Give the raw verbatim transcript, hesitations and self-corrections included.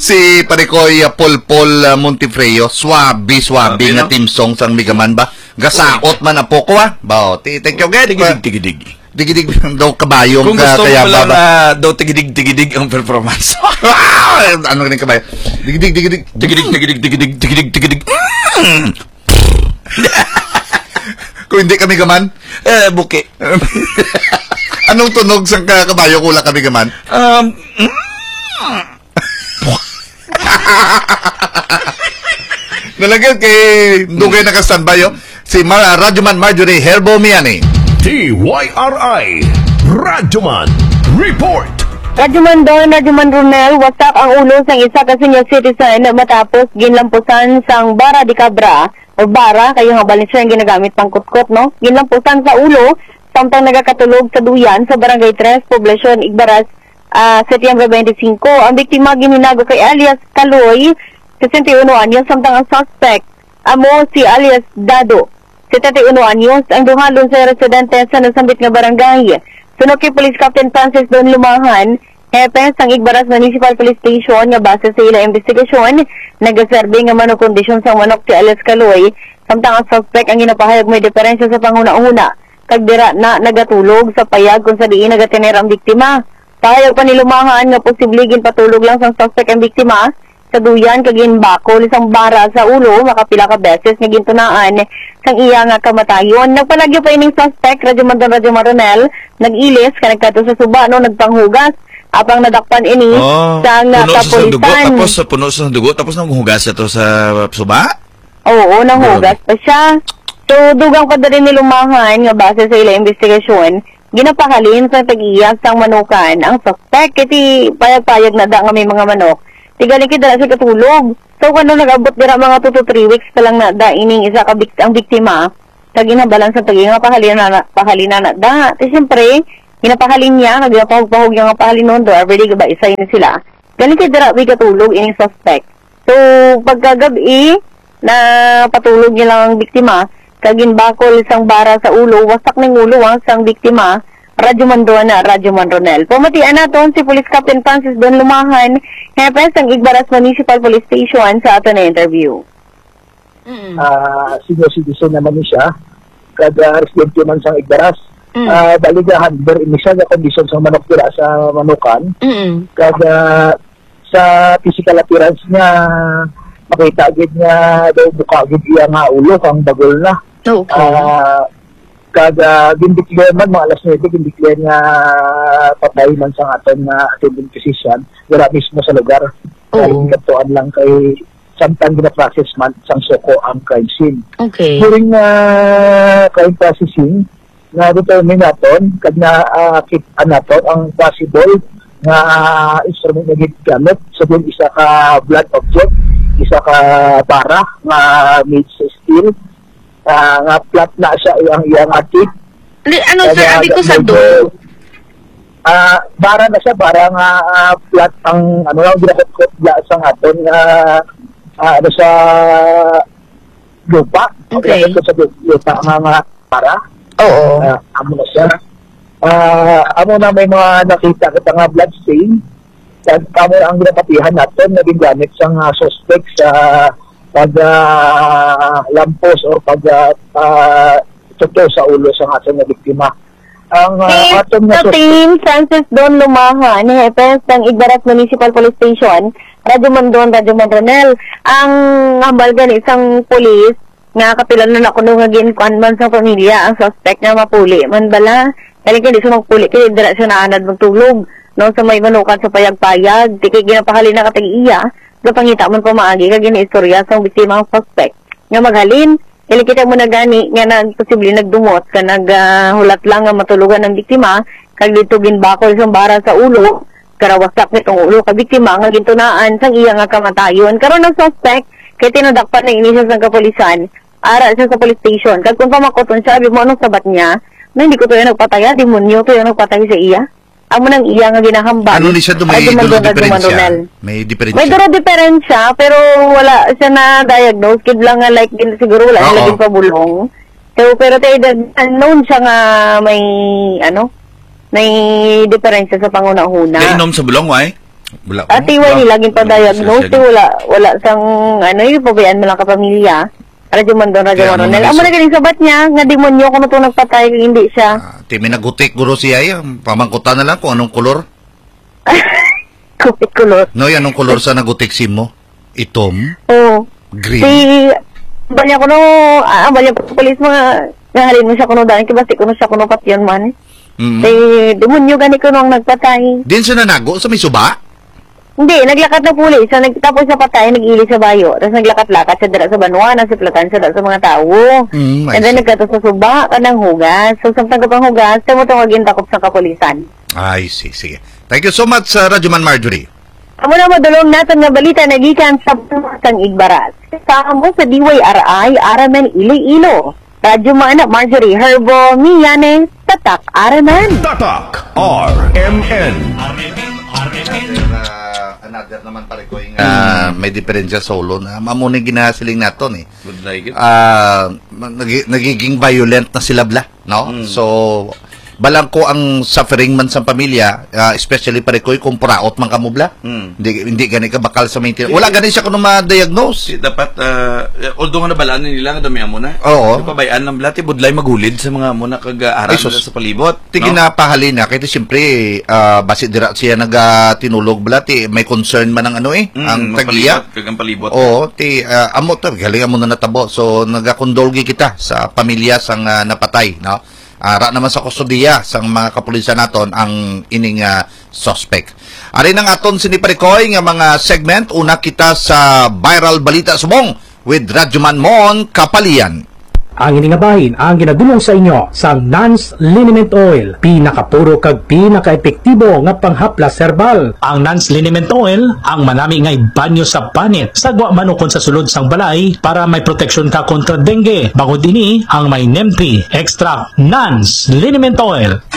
si Parikoy uh, Polpol uh, Montifreo, swabi swabi nga team song sang Migaman ba? Gasaot man apo ko ah. Bao, thank you again. Tigidig tigidig. Digidig daw kabayo kung ka, gusto kaya mo lang ba? Uh, daw tigidig tigidig ang performance. Ano rin kabayo? Digidig digidig tigidig tigidig tigidig tigidig tigidig. Kung hindi kami gaman, eh buki. Anong tunog sang kabayo kula kami gaman? Um Nalagyan kay Dugay na ka-standby si Mar Radyoman Marjorie Herbo Miani. T Y R I Radyoman Report. Radyoman Don, Radyoman Ronel, wasak ang ulo sang isa ka senior citizen matapos ginlampusan sang bara di cabra o bara kayo nga balin siya ang ginagamit pang kutkot, no? Ginlampusan sa ulo samtang nagakatulog sa duyan sa Barangay tres, Poblacion Igbaras, uh, Setyembre twenty-five. Ang biktima giminago kay alias Kaloy, sesenta y uno anyos, samtang ang suspect amo si alias Dado, setenta y uno anyos, ang duhalon sa residente sa nasambit nga barangay. Sunod kay Police Captain Francis Don Lumahan, hepe sang Igbaras Municipal Police Station nga base sa ilang investigasyon, nagaserbe nga manok kondisyon sa manok si alias Kaloy, samtang ang suspect ang ginapahayag may diferensya sa panguna-una, kag dira na nagatulog sa payag kung sa diin nagatinera ang biktima. Pahayag pa ni Lumahan nga posible ginpatulog lang sang suspect ang biktima sa duyan kag ginbakol isang bara sa ulo makapila ka beses nga gintunaan sang iya nga kamatayon. Nagpalagyo pa ining suspect Radyoman Don Radyoman Ronel, nag-ilis ka nagkato sa suba no nagpanghugas apang nadakpan ini oh, sa nga kapulisan. Tapos sa puno sa dugo tapos nang hugas ito sa suba? Oo, nang hugas pa siya. So dugang pa rin ni Lumahan nga base sa ilang investigasyon, ginapahalin sa tag-iyak sang manukan ang suspect kiti payag-payag na da nga may mga manok. Tigaling kita sa katulog. So, kung nag-abot dira mga two to three weeks pa lang na da, ining isa ka bikt ang biktima, kag ginabalan sa tagi nga pahalin na pahalin na da. At siyempre, ginapahalin niya, nagpahug-pahug yung nga pahalin noon do, everyday ba, isa yun sila. Galing kita dira, may katulog, ining suspect. So, pagkagabi, na patulog niya lang ang biktima, kag ginbakol isang bara sa ulo, wasak ng ulo ang isang biktima, Radyoman Don, Radyoman Ronel. Pumatian naton si Police Captain Francis Don Lumahan, Hepes ng Igbaras Municipal Police Station sa ato na interview. Mm. Uh, senior citizen naman niya, kada residente man sa Igbaras. Mm. Uh, baligahan, ber initial na kondisyon sa manok tira sa manukan. Mm. Kada sa physical appearance niya, makita agad niya daw buka agad iya nga ulo kang bagol na. Okay. Uh, kada gindikler man mga alas nine gindikler nga patay man sa aton nga attending physician dira mismo sa lugar. Dahil katuan lang kay samtang gina-process man sang suko ang crime scene. Okay. During uh, crime processing na determine naton kag na uh, kita naton ang possible nga uh, instrument na gigamit sa so, isa ka blood object, isa ka bara nga made sa steel. Uh, nga flat na siya yung iyang atik. Ano sir, abi ko sa do? Ah, bara na siya, bara nga uh, flat ang ano lang ginakot sa aton nga uh, ano sa lupa. Okay. Sa lupa nga nga para. Oo. Uh, amo na siya. Ah, uh, amo na may mga nakita kita nga blood stain. Kag kamo ang ginapatihan natin na ginamit sa uh, suspect sa pag uh, lampos o pag uh, tuto sa ulo sa ating na biktima. Ang uh, atong na Captain Francis Don Lumahan, Hepes ng Igbaras Municipal Police Station, Radyoman Don, Radyoman Ronel. Ang hambal gan isang pulis nga kapilan na nakuno nga ginkuan man sa pamilya ang suspect nga mapuli man bala. Kaya kaya di siya magpuli, kaya dira siya naanad magtulog. No, sa may manukan sa payag-payag, di kaya ginapahali na katag-iya. Pangita man pamaagi kag ginaistorya sa biktima ang suspect nga maghalin dili kita mo na gani nga nag posible nagdumot ka naghulat uh, lang nga matulugan ng biktima kag dito ginbakol sa bara sa ulo karawasak nitong ulo ka biktima nga gintunaan sang iya nga kamatayon karon ang suspect kay tinadakpan na ini siya sa kapulisan ara siya sa police station kag kung pamakoton siya abi mo anong sabat niya na hindi ko to yung nagpatay demonyo to yung nagpatay sa iya. Amo nang iya nga ginahambal. Ano ni siya may duro diferensya? May diferensya. May duro diferensya pero wala siya na diagnose kid lang nga like din siguro wala oh, lagi pa bulong. So pero tay unknown siya nga may ano may diferensya sa pangunahuna. Kainom sa bulong why? Wala At iway nila laging pa-diagnose, Wala. wala, wala sang, ano, yung pabayaan mo lang kapamilya. Radyo man doon, radyo Kaya man mo Ronel. na Amo na iso- galing sabat niya, nga demonyo kung ito nagpatay, hindi siya. Ah, ti minagutik guro siya ay pamangkutan na lang kung anong kolor. Kupit kulot. No, yan anong kolor sa nagutik sim mo? Itom, Oo. green. Si, balya ko no, ah, balya ko sa polis mga, nahalin mo siya kuno dahil, kibasti ko no siya kuno patyon man. Mm. Si, demonyo gani ko nung nagpatay. Din siya nanago sa may suba. Hindi, naglakat na pulis. So, nag, tapos sa patay, nag-ili sa bayo. Tapos naglakat-lakat siya dira sa banwa, nasiplatan siya dira sa mga tao. Mm, I And then see. nagkato sa suba, kanang hugas. So, samtang ka pang hugas, tamo tawagin takop sa kapulisan. Ay, sige, sige. Thank you so much, uh, Radyoman Marjorie. Amo na madulong natin nga balita nagikan sa Pangasinan Igbaras. Kasama sa D Y R I, Aramen Iloilo. Radyo Mana Marjorie Herbo, Miyane, Tatak Aramen. Tatak R M N. Uh, another naman pare ko yung uh, may diferensya solo na mamuning ginasiling naton eh. Good like it. Ah, nagi- nagiging violent na sila bla, no? So balang ko ang suffering man sa pamilya, ah, especially pare ko kung praot man kamo bla. Mm. Hindi hindi gani ka bakal sa maintenance. Wala gani siya kuno ma-diagnose. Si dapat uh, although nga nabalaan nila nga dami amo na. Oo. Di pa bayan ng blati budlay magulid sa mga amo na kag-aral Ay, sus. sa palibot. Tingin no? na pahalin na kaya siyempre ah, basi dira siya nagatinulog bla ti may concern man ang ano eh, Mm, ang mga tagiya. palibot, kag ang palibot. Oo, ti ah, amo to galing amo na natabo. So nagakondolgi kita sa pamilya sang ah, napatay, no? Ara naman sa kustodiya sang mga kapulisan naton ang ining ah, suspect. Ari nang aton siniparikoy nga mga segment, una kita sa viral balita subong with Radyoman Mon Kapalian. Ang iningabahin ang ginadulong sa inyo sa Nance Liniment Oil. Pinakapuro kag pinaka-epektibo nga panghaplas herbal. Ang Nance Liniment Oil ang manami ngay banyo sa panit. Sagwa manukon sa sulod sang balay para may proteksyon ka kontra dengue. Bangod ini ang may Nempi Extra Nance Liniment Oil.